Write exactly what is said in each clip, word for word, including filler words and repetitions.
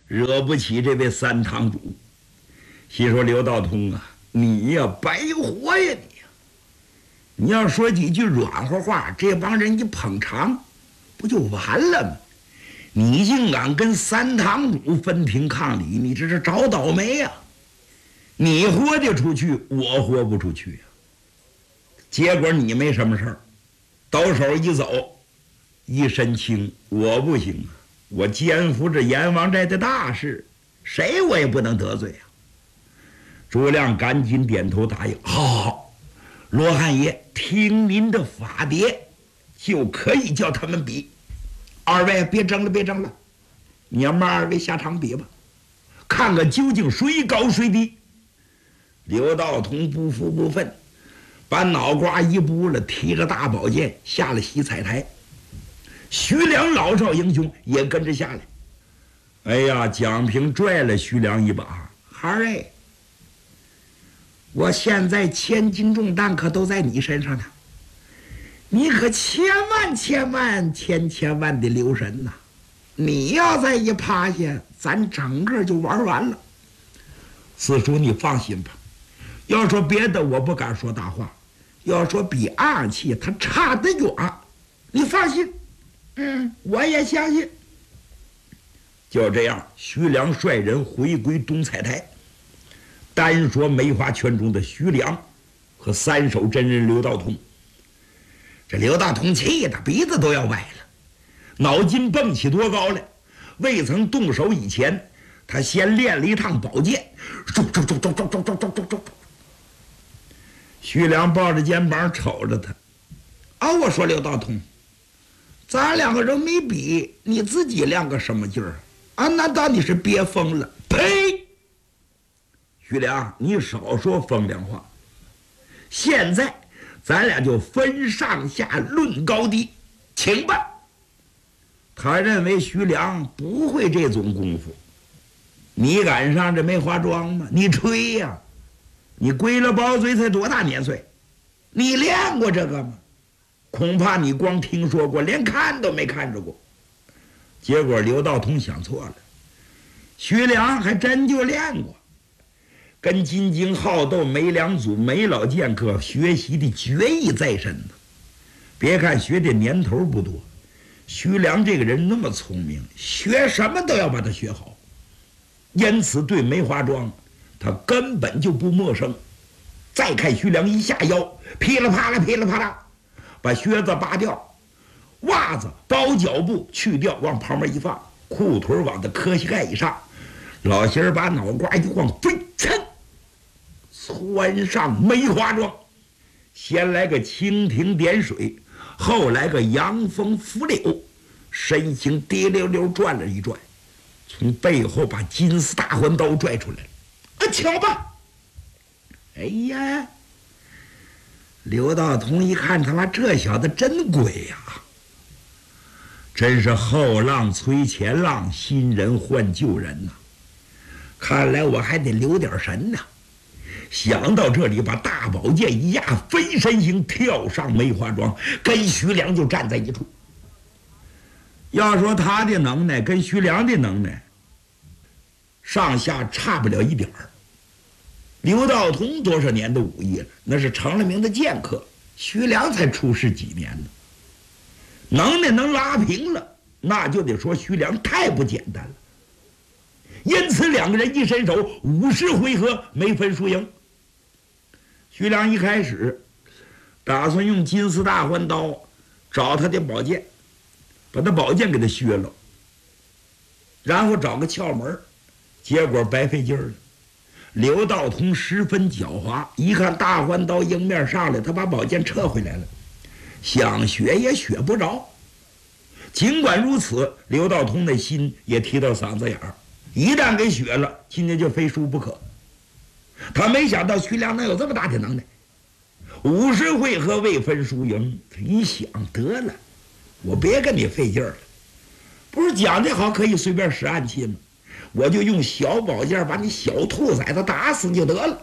惹不起这位三堂主。心说刘道通啊，你呀白活呀你呀！你要说几句软和话，这帮人一捧场，不就完了吗？你竟敢跟三堂主分庭抗礼，你这是找倒霉呀！你活得出去，我活不出去呀。结果你没什么事儿，倒手一走，一身轻，我不行啊！我肩负着阎王寨的大事，谁我也不能得罪啊！诸葛亮赶紧点头答应：“好好好，罗汉爷听您的法牒，就可以叫他们比。二位别争了，别争了，你们二位下场比吧，看看究竟谁高谁低。”刘道通不服不忿，把脑瓜一拨了，提着大宝剑下了洗彩台。徐良老少英雄也跟着下来。哎呀，蒋平拽了徐良一把：“孩儿哎，我现在千斤重担可都在你身上呢，你可千万千万千千万的留神呐！你要再一趴下，咱整个就玩完了。四叔，你放心吧，要说别的我不敢说大话，要说比暗器他差得远，你放心。嗯，我也相信。”就这样，徐良率人回归东彩台。单说梅花圈中的徐良和三手真人刘道通，这刘道通气的鼻子都要歪了，脑筋蹦起多高来。未曾动手以前，他先练了一趟宝剑，嗖嗖嗖嗖嗖嗖嗖嗖嗖嗖。徐良抱着肩膀瞅着他：“啊，我说刘道通，咱两个人没比，你自己练个什么劲儿啊？难道你是憋疯了？”呸！徐良，你少说风凉话。现在咱俩就分上下论高低，请吧。他认为徐良不会这种功夫。你敢上这梅花桩吗？你吹呀、啊！你归了包嘴才多大年岁？你练过这个吗？恐怕你光听说过，连看都没看着过。结果刘道通想错了，徐良还真就练过，跟金睛好斗梅良祖梅老剑客学习的绝艺在身呢。别看学的年头不多，徐良这个人那么聪明，学什么都要把他学好，因此对梅花桩他根本就不陌生。再看徐良一下腰，噼里啪啦噼里啪啦，把靴子拔掉，袜子包脚布去掉，往旁边一放，裤腿往他磕膝盖以上，老仙儿把脑瓜一晃，飞噌窜上梅花桩。先来个蜻蜓点水，后来个阳风拂柳，身形滴溜溜转了一转，从背后把金丝大环刀拽出来了。啊，瞧吧！哎呀，刘道通一看，他妈这小子真鬼呀、啊！真是后浪催前浪，新人换旧人呐、啊！看来我还得留点神呐、啊！想到这里，把大宝剑一压，飞身形跳上梅花桩，跟徐良就站在一处。要说他的能耐跟徐良的能耐上下差不了一点儿。刘道通多少年的武艺了，那是成了名的剑客，徐良才出世几年呢，能耐能拉平了，那就得说徐良太不简单了。因此两个人一伸手，五十回合没分输赢。徐良一开始打算用金丝大环刀找他的宝剑，把他宝剑给他削了，然后找个窍门，结果白费劲儿了。刘道通十分狡猾，一看大环刀迎面上来，他把宝剑撤回来了，想学也学不着。尽管如此，刘道通的心也提到嗓子眼儿，一旦给学了，今天就非输不可。他没想到徐良能有这么大的能耐，五十回合未分输赢。他一想，得了，我别跟你费劲儿了，不是讲的好可以随便使暗器吗？我就用小宝剑把你小兔崽子打死就得了。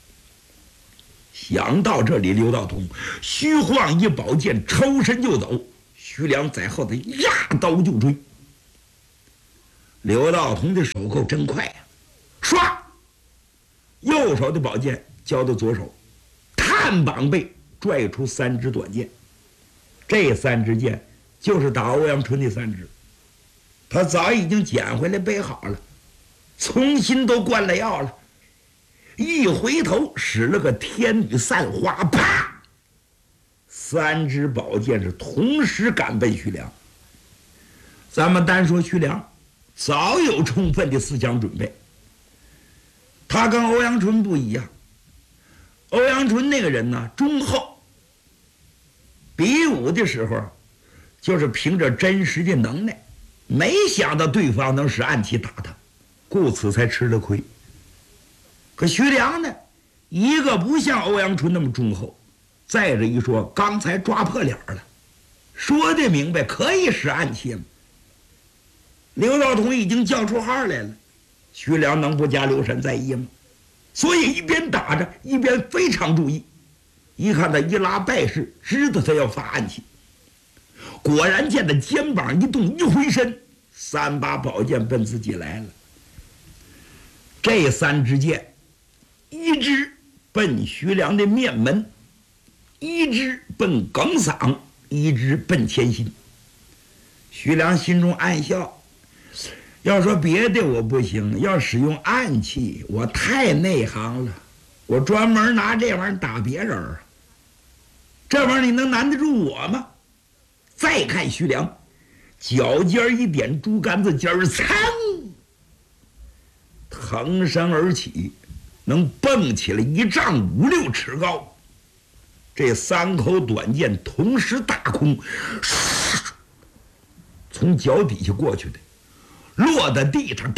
想到这里，刘道通虚晃一宝剑，抽身就走。徐良在后头压刀就追。 刘道通的手够真快呀、啊，唰，右手的宝剑交到左手，探膀背拽出三支短剑。这三支剑就是打欧阳春的三支，他早已经捡回来备好了，重新都灌了药了。一回头使了个天女散花，啪！三支宝剑是同时赶奔徐良。咱们单说徐良，早有充分的思想准备。他跟欧阳春不一样，欧阳春那个人呢，忠厚。比武的时候，就是凭着真实的能耐，没想到对方能使暗器打他，故此才吃了亏。可徐良呢，一个不像欧阳春那么忠厚，再者一说，刚才抓破脸了，说的明白，可以使暗器了。刘道通已经叫出号来了，徐良能不加留神在意吗？所以一边打着，一边非常注意。一看他一拉败势，知道他要发暗器。果然见他肩膀一动，一回身，三把宝剑奔自己来了。这三支剑，一支奔徐良的面门，一支奔梗嗓，一支奔前心。徐良心中暗笑，要说别的我不行，要使用暗器我太内行了，我专门拿这玩意儿打别人啊，这玩意儿你能难得住我吗？再看徐良，脚尖一点，竹竿子尖儿，噌，腾身而起，能蹦起来一丈五六尺高。这三口短剑同时打空，从脚底下过去的，落在地上，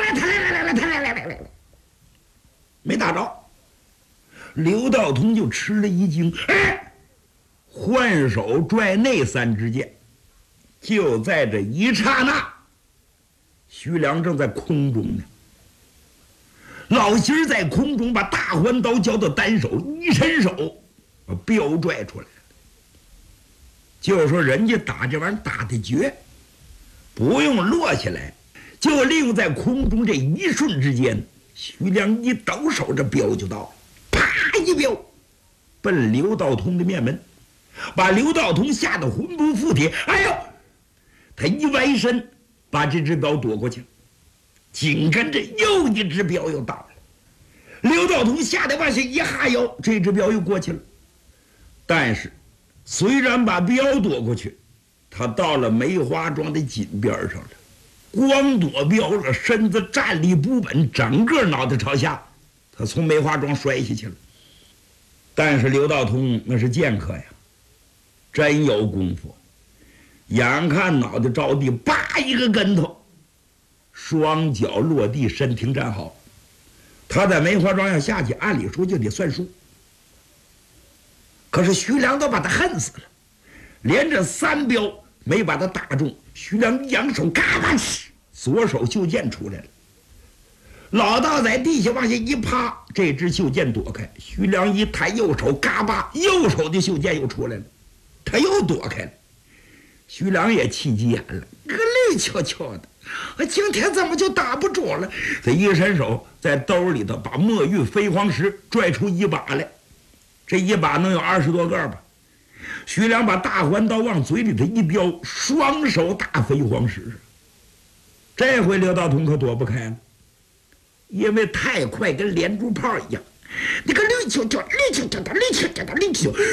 没打着。刘道通就吃了一惊，哎，换手拽那三支剑。就在这一刹那，徐良正在空中呢。老心儿在空中把大环刀交到单手，一伸手把镖拽出来了。就说人家打这玩意儿打的绝，不用落下来，就利用在空中这一瞬之间，徐良一抖手，这镖就到了，啪一镖奔刘道通的面门，把刘道通吓得魂不附体。哎呦！他一歪身，把这只镖躲过去了，紧跟着又一只镖又到了。刘道通吓得往下一哈腰，这只镖又过去了。但是虽然把镖躲过去，他到了梅花桩的锦边上了，光躲镖了，身子站立不稳，整个脑袋朝下，他从梅花桩摔下去了。但是刘道通那是剑客呀，真有功夫。眼看脑袋着地，叭一个跟头，双脚落地，身停站好。他在梅花桩要下去，按理说就得算数。可是徐良都把他恨死了，连着三镖没把他打中。徐良一扬手，嘎巴起，左手袖剑出来了。老道在地下往下一趴，这支袖剑躲开。徐良一抬右手，嘎巴，右手的袖剑又出来了，他又躲开了。徐良也气急眼了，个绿悄悄的，我今天怎么就打不着了？他一伸手，在兜里头把墨玉飞黄石拽出一把来，这一把能有二十多个吧。徐良把大环刀往嘴里头一叼，双手打飞黄石。这回刘道通可躲不开了，因为太快，跟连珠炮一样。那个绿悄悄，绿悄悄的，绿悄悄的，绿悄悄。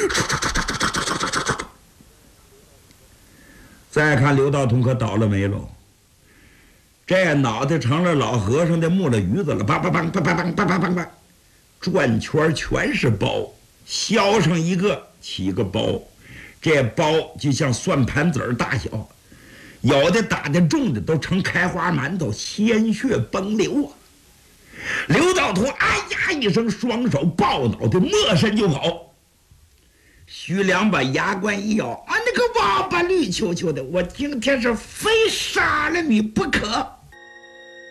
再看刘道通可倒了霉喽，这脑袋成了老和尚的木了鱼子了，梆梆梆梆梆梆梆梆梆，转圈全是包，削上一个起个包，这包就像算盘子儿大小，有的打的重的都成开花馒头，鲜血崩流啊！刘道通哎呀一声，双手抱脑袋，没身就跑。徐良把牙关一咬，啊，那个王八绿球球的，我今天是非杀了你不可！